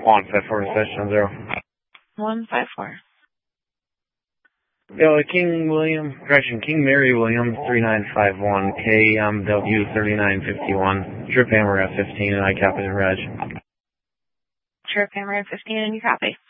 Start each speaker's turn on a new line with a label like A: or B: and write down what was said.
A: 154-0.
B: 154.
A: Yo, King Mary Williams 3951 KMW 3951. Trip Hammer F15 and I copy the reg.
B: Trip Hammer F15 and you copy.